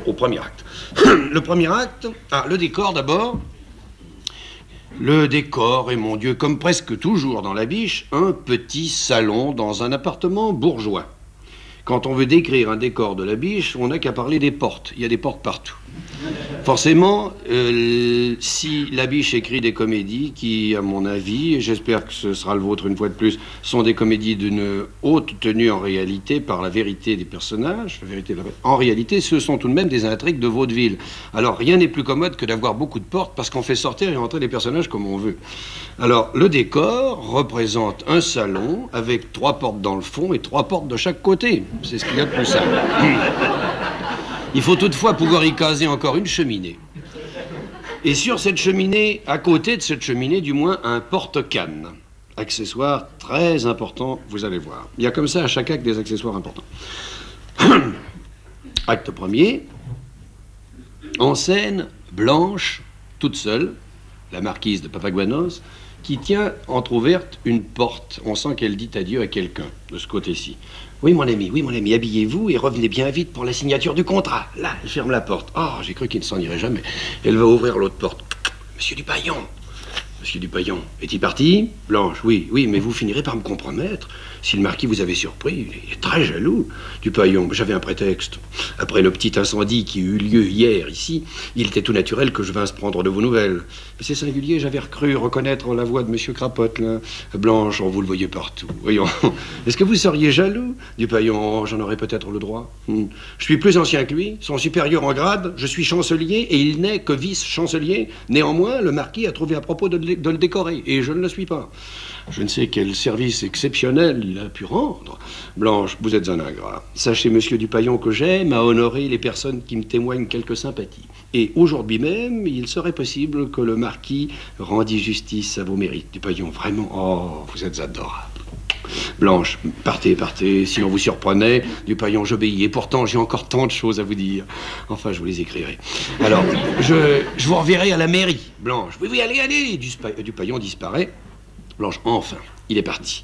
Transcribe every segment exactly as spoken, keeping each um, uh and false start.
au premier acte. Le premier acte, ah, le décor d'abord. Le décor est, mon Dieu, comme presque toujours dans La Biche, un petit salon dans un appartement bourgeois. Quand on veut décrire un décor de La Biche, on n'a qu'à parler des portes. Il y a des portes partout. Forcément, euh, si La Biche écrit des comédies qui, à mon avis, et j'espère que ce sera le vôtre une fois de plus, sont des comédies d'une haute tenue en réalité par la vérité des personnages, la vérité de la... en réalité, ce sont tout de même des intrigues de vaudeville. Alors, rien n'est plus commode que d'avoir beaucoup de portes parce qu'on fait sortir et entrer les personnages comme on veut. Alors, le décor représente un salon avec trois portes dans le fond et trois portes de chaque côté. C'est ce qu'il y a de plus simple. Il faut toutefois pouvoir y caser encore une cheminée. Et sur cette cheminée, à côté de cette cheminée, du moins, un porte-canne. Accessoire très important, vous allez voir. Il y a comme ça à chaque acte des accessoires importants. Acte premier. En scène, Blanche, toute seule, la marquise de Papaguanos, qui tient entr'ouverte une porte. On sent qu'elle dit adieu à quelqu'un, de ce côté-ci. Oui, mon ami, oui, mon ami, habillez-vous et revenez bien vite pour la signature du contrat. Là, elle ferme la porte. Oh, j'ai cru qu'il ne s'en irait jamais. Elle va ouvrir l'autre porte. Monsieur Dupaillon. Monsieur Dupaillon, est-il parti? Blanche, oui, oui, mais vous finirez par me compromettre. Si le marquis vous avait surpris, il est très jaloux. Dupaillon, j'avais un prétexte. Après le petit incendie qui eut lieu hier ici, il était tout naturel que je vinsse prendre de vos nouvelles. Mais c'est singulier, j'avais cru reconnaître la voix de Monsieur Crapote, là. Blanche, on vous le voyait partout. Voyons, est-ce que vous seriez jaloux? Dupaillon, j'en aurais peut-être le droit. Hmm. Je suis plus ancien que lui, son supérieur en grade, je suis chancelier et il n'est que vice-chancelier. Néanmoins, le marquis a trouvé à propos de, de le décorer et je ne le suis pas. Je ne sais quel service exceptionnel il a pu rendre. Blanche, vous êtes un ingrat. Sachez, monsieur Dupaillon, que j'aime à honorer les personnes qui me témoignent quelque sympathie. Et aujourd'hui même, il serait possible que le marquis rendît justice à vos mérites. Dupaillon, vraiment, oh, vous êtes adorable. Blanche, partez, partez, si l'on vous surprenait. Dupaillon, j'obéis, et pourtant j'ai encore tant de choses à vous dire. Enfin, je vous les écrirai. Alors, je, je vous reverrai à la mairie. Blanche, oui, oui, allez, allez. Dupaillon disparaît. Blanche, enfin, il est parti.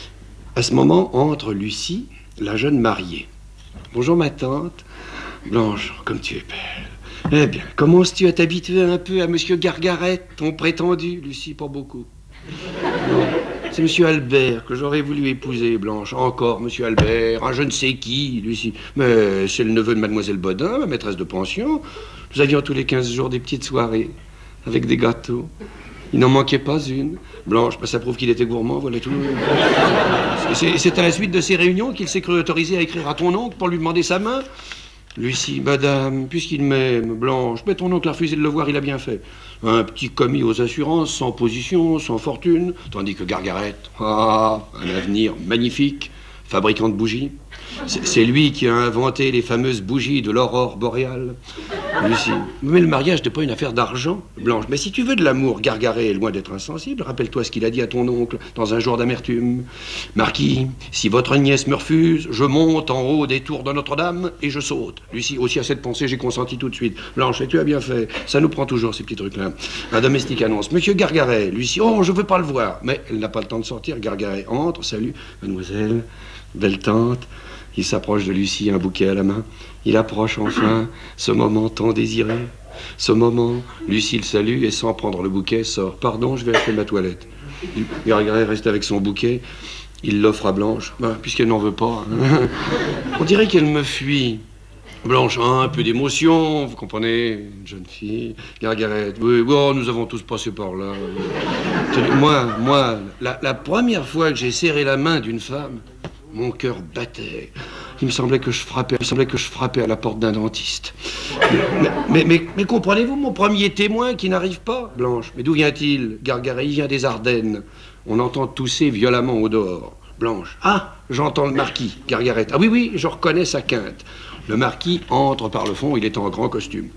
À ce moment, entre Lucie, la jeune mariée. Bonjour, ma tante. Blanche, comme tu es belle. Eh bien, commences-tu à t'habituer un peu à Monsieur Gargaret, ton prétendu? Lucie, pas beaucoup. Non, c'est Monsieur Albert que j'aurais voulu épouser, Blanche. Encore Monsieur Albert, un je ne sais qui, Lucie. Mais c'est le neveu de Mademoiselle Bodin, ma maîtresse de pension. Nous avions tous les quinze jours des petites soirées, avec des gâteaux. Il n'en manquait pas une. Blanche, bah, ça prouve qu'il était gourmand, voilà tout. C'est à la suite de ces réunions qu'il s'est cru autorisé à écrire à ton oncle pour lui demander sa main. Lucie, madame, puisqu'il m'aime, Blanche, mais ton oncle a refusé de le voir, il a bien fait. Un petit commis aux assurances, sans position, sans fortune, tandis que Gargaret, ah, un avenir magnifique, fabricant de bougies. C'est lui qui a inventé les fameuses bougies de l'aurore boréale. Lucie, mais le mariage n'est pas une affaire d'argent, Blanche. Mais si tu veux de l'amour, Gargaret est loin d'être insensible. Rappelle-toi ce qu'il a dit à ton oncle dans un jour d'amertume. Marquis, si votre nièce me refuse, je monte en haut des tours de Notre-Dame et je saute. Lucie, aussi à cette pensée, j'ai consenti tout de suite. Blanche, et tu as bien fait. Ça nous prend toujours, ces petits trucs-là. Un domestique annonce. Monsieur Gargaret. Lucie, oh, je veux pas le voir. Mais elle n'a pas le temps de sortir. Gargaret entre, salue. Mademoiselle, belle tante. Il s'approche de Lucie, un bouquet à la main. Il approche enfin ce moment tant désiré. Ce moment, Lucie le salue et sans prendre le bouquet sort. Pardon, je vais acheter ma toilette. Gargaret reste avec son bouquet. Il l'offre à Blanche, bah, puisqu'elle n'en veut pas. Hein. On dirait qu'elle me fuit. Blanche, hein, un peu d'émotion, vous comprenez, une jeune fille. Gargaret, oui, oh, nous avons tous passé par là. Moi, moi, la, la première fois que j'ai serré la main d'une femme, mon cœur battait. Il me semblait que je frappais, il me semblait que je frappais à la porte d'un dentiste. Mais, mais, mais, mais comprenez-vous, mon premier témoin qui n'arrive pas, Blanche. Mais d'où vient-il? Gargaret, il vient des Ardennes. On entend tousser violemment au dehors. Blanche, ah, j'entends le marquis. Gargaret, ah oui, oui, je reconnais sa quinte. Le marquis entre par le fond, il est en grand costume.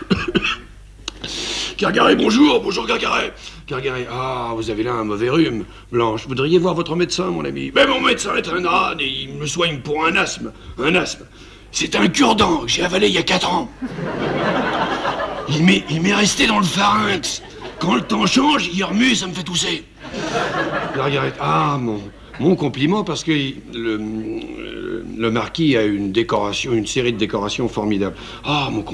Gargaret, bonjour, bonjour Gargaret. Gargaret, ah, vous avez là un mauvais rhume. Blanche, vous voudriez voir votre médecin, mon ami. Mais mon médecin est un âne et il me soigne pour un asthme. Un asthme. C'est un cure-dent que j'ai avalé il y a quatre ans. Il m'est, il m'est resté dans le pharynx. Quand le temps change, il remue, ça me fait tousser. Gargaret, ah, mon, mon compliment, parce que le, le marquis a une décoration, une série de décorations formidables. Ah, mon